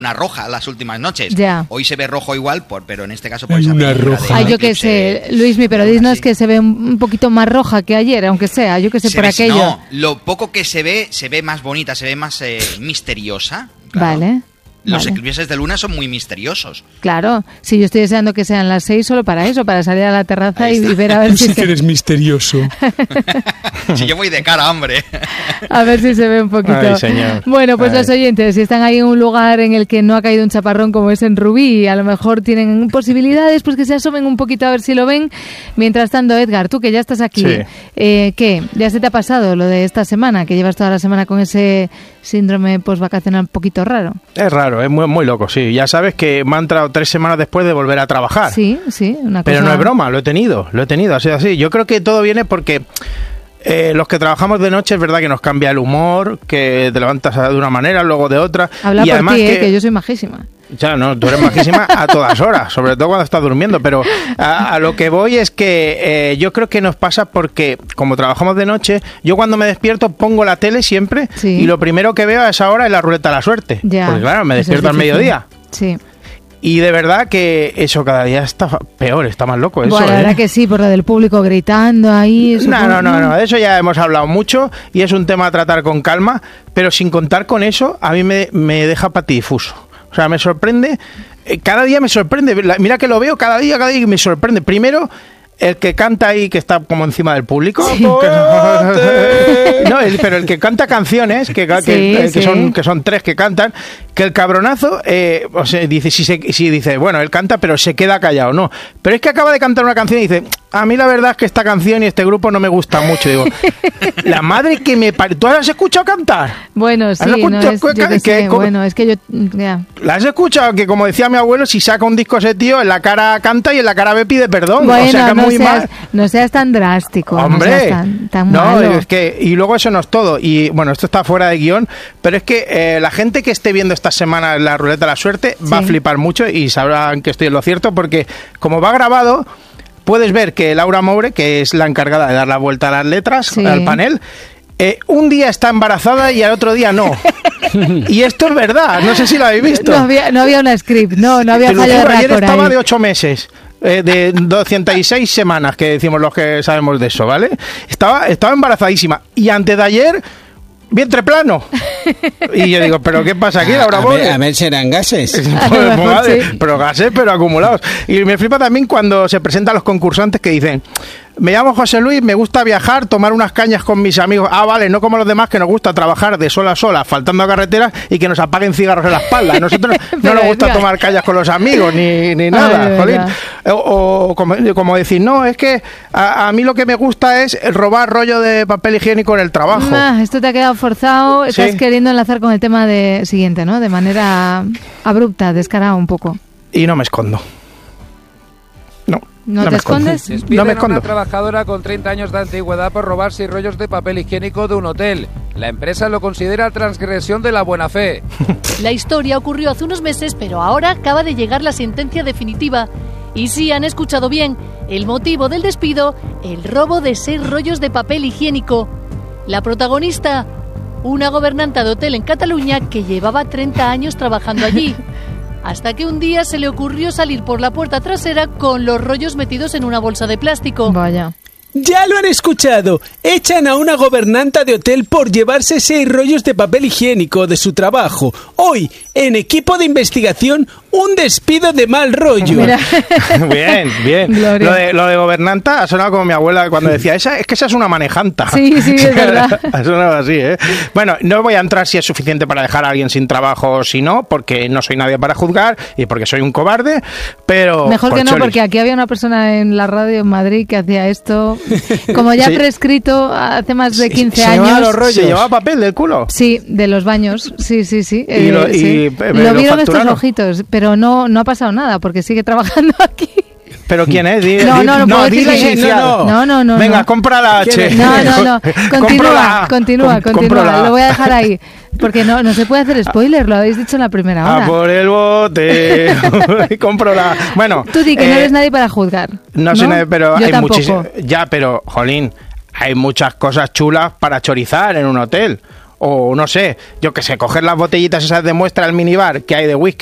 una roja las últimas noches. Ya. Hoy se ve rojo igual, pero en este caso por Hay esa una pintura roja. de Yo qué sé, Luismi, pero dinos que se ve un poquito más roja que ayer, aunque sea, yo qué sé, por aquello. No, lo poco que se ve más bonita, se ve más misteriosa. Claro. Vale. Los vale. eclipses de luna son muy misteriosos. Claro, si yo estoy deseando que sean las 6 solo para eso, para salir a la terraza y ver a ver Tú si sí que eres misterioso. Si yo voy de cara, hombre. a ver si se ve un poquito. Ay, señor. Bueno, pues Ay. los oyentes, si están ahí en un lugar en el que no ha caído un chaparrón como es en Rubí, y a lo mejor tienen posibilidades, pues que se asomen un poquito a ver si lo ven. Mientras tanto, Edgar, tú que ya estás aquí, Sí. ¿qué? ¿Ya se te ha pasado lo de esta semana? Que llevas toda la semana con ese síndrome postvacacional un poquito raro. Es raro, es muy, muy loco, sí. Ya sabes que me ha entrado 3 semanas después de volver a trabajar. Sí, una cosa... Pero no es broma, lo he tenido, ha sido así. Yo creo que todo viene porque los que trabajamos de noche es verdad que nos cambia el humor, que te levantas de una manera, luego de otra. Habla y por además ti, que yo soy majísima. Ya, no, tú eres majísima a todas horas, sobre todo cuando estás durmiendo, pero a lo que voy es que yo creo que nos pasa porque, como trabajamos de noche, yo cuando me despierto pongo la tele siempre y lo primero que veo a esa hora es la ruleta de la suerte. Ya, porque claro, me despierto al mediodía. Sí. Y de verdad que eso cada día está peor, está más loco eso. Bueno, la verdad que sí, por lo del público gritando ahí... No, de eso ya hemos hablado mucho y es un tema a tratar con calma, pero sin contar con eso, a mí me deja patidifuso. O sea, me sorprende, cada día me sorprende, mira que lo veo cada día me sorprende. Primero, el que canta ahí, que está como encima del público. Sí. Pero el que canta canciones, que son 3 que cantan, que el cabronazo, o sea, dice, si dice, bueno, él canta, pero se queda callado, no. Pero es que acaba de cantar una canción y dice, a mí la verdad es que esta canción y este grupo no me gusta mucho. Digo, la madre que me parió. ¿Tú la has escuchado cantar? Bueno, sí, bueno, es que yo... Ya. ¿La has escuchado? Que como decía mi abuelo, si saca un disco ese tío, en la cara canta y en la cara B pide perdón. Bueno, o sea, que no seas tan drástico. Hombre, no seas tan malo. Es que, y luego eso no es todo. Y bueno, esto está fuera de guión, pero es que la gente que esté viendo esta semana la ruleta de la suerte va a flipar mucho y sabrán que estoy en lo cierto, porque como va grabado, puedes ver que Laura Moure, que es la encargada de dar la vuelta a las letras, al panel, un día está embarazada y al otro día no. Y esto es verdad, no sé si lo habéis visto. No había una script, no había fallo de récord. Ayer estaba de 8 meses. De 206 semanas, que decimos los que sabemos de eso, ¿vale? Estaba embarazadísima. Y antes de ayer, vientre plano. Y yo digo, ¿pero qué pasa aquí, Laura Moure? A ver, serán gases. Pero gases, pero acumulados. Y me flipa también cuando se presentan los concursantes que dicen... Me llamo José Luis, me gusta viajar, tomar unas cañas con mis amigos. Ah, vale, no como los demás que nos gusta trabajar de sol a sol, faltando a carreteras y que nos apaguen cigarros en la espalda. A nosotros no nos gusta tomar cañas con los amigos ni nada, jolín. O como decir, no, es que a mí lo que me gusta es robar rollo de papel higiénico en el trabajo. Esto te ha quedado forzado, estás queriendo enlazar con el tema siguiente, ¿no? De manera abrupta, descarado un poco. Y no me escondo. ¿No te escondes? Despiden a una trabajadora con 30 años de antigüedad por robar 6 rollos de papel higiénico de un hotel. La empresa lo considera transgresión de la buena fe. La historia ocurrió hace unos meses, pero ahora acaba de llegar la sentencia definitiva. Y sí, han escuchado bien, el motivo del despido, el robo de 6 rollos de papel higiénico. La protagonista, una gobernanta de hotel en Cataluña que llevaba 30 años trabajando allí. Hasta que un día se le ocurrió salir por la puerta trasera con los rollos metidos en una bolsa de plástico. Vaya. Ya lo han escuchado. Echan a una gobernanta de hotel por llevarse 6 rollos de papel higiénico de su trabajo. Hoy, en equipo de investigación, un despido de mal rollo. Bien. Lo de gobernanta ha sonado como mi abuela cuando decía, esa es una manejanta. Sí, es verdad. Ha sonado así, ¿eh? Bueno, no voy a entrar si es suficiente para dejar a alguien sin trabajo o si no, porque no soy nadie para juzgar y porque soy un cobarde, pero... Mejor que no, porque aquí había una persona en la radio en Madrid que hacía esto, como ya prescrito hace más de 15 años. ¿Se llevaba papel del culo? Sí, de los baños, sí. Lo vieron estos ojitos, pero no ha pasado nada, porque sigue trabajando aquí. ¿Pero quién es? No, Venga, compra la H. No. Continúa. Lo voy a dejar ahí. Porque no se puede hacer spoiler, lo habéis dicho en la primera hora. A por el bote. Compro la... Bueno. Tú di que no eres nadie para juzgar. No soy nadie, pero yo hay muchísimo. Ya, pero, jolín, hay muchas cosas chulas para chorizar en un hotel. o no sé, yo que sé, coger las botellitas esas de muestra al minibar que hay de whisky